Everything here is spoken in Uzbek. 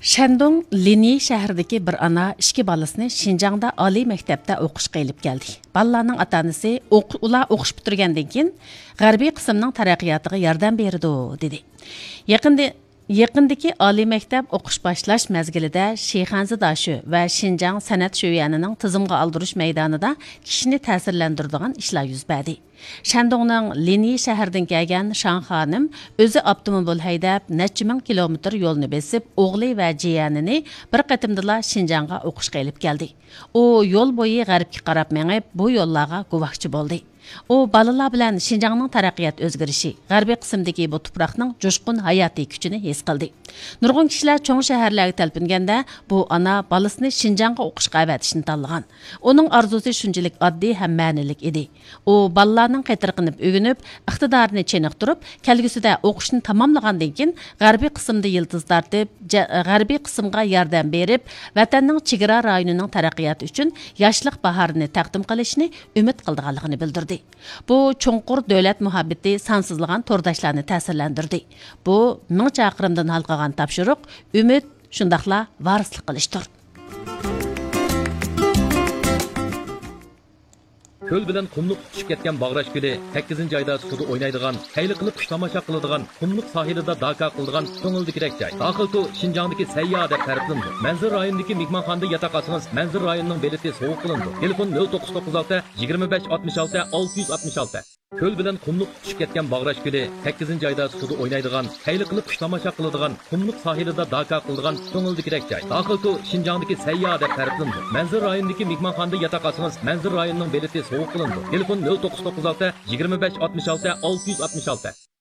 Shandong Linyi shahridagi bir ana ikki bolasini Xinjiangda oliy maktabda o'qishga elib keldi. Balalarning ota-onasi ular o'qish bitirgandan keyin g'arbiy qismning taraqqiyotiga yordam berdi, dedi. Yaqindagi oliy maktab o'qish boshlash mezgilida Shixanzi Dashu va Xinjiang san'at sho'yanining tizimga aldirish maydonida kishini ta'sirlantiradigan ishlar yuz berdi. Shandongning Linyi shahridan kelgan Shang xonim o'zi avtomobil haydab necha ming kilometr yo'lni besib, o'g'li va jiyanini bir qatimdala Xinjiangga o'qishga elib keldi. U yo'l bo'yi g'arbga qarab mengib, bu yo'llarga guvohchi bo'ldi. U balalar bilan Xinjiangning taraqqiyot o'zgarishi, g'arbiy qismdagi bu tuproqning jo'shqin hayotiy kuchini his qildi. Nurg'un kishilar cho'ng shaharlarga talpinganda, bu ana balasini Xinjiangga o'qishga avatishni tanlagan. Uning orzusi shunchalik oddiy ham ma'nilik edi. U balalarning qaytarqinib o'ginib, iqtidorini cheniqtirib, kelgusida o'qishni tamomlagandan keyin g'arbiy qismda yildiz tortib, g'arbiy qismga yordam berib, vatanning chegara rayonining taraqqiyoti uchun yoshlik bahorini taqdim qilishni umid qilganligini bildirdi. Bu cho'nqur davlat muhabbati sansizlagan to'rdoshlarni ta'sirlantirdi. Bu ming chaqirimdan halqagan topshiriq, umid shundaqla varislik qilishdir. Köl bilan qumluq tushib ketgan Bag'rash ko'li 8 joyda suvda o'ynaydigan, hayli qilib xush tomosha qiladigan, qumluq sohilida daka qiladigan ko'ngildikirek joy. Daxiltu Xinjiangdagi sayyo deb ta'riflandi. Manzil rayonidagi mehmonxonada yotoq olsangiz, manzil rayonining beleti sovuq qilindi. Telefon 0996 25 66 666. Köl bilan qumluq tushib ketgan Bag'rash ko'li 8 joyda suvda o'ynaydigan, hayli qilib xush tomosha qiladigan, qumluq sohilida daka qiladigan ko'ngildikirek joy. Daxiltu Xinjiangdagi sayyo deb ta'riflandi. Manzil rayonidagi mehmonxonada yotoq olsangiz, manzil rayonining beleti sovuq qilindi. Telefon 0996 25 66 666.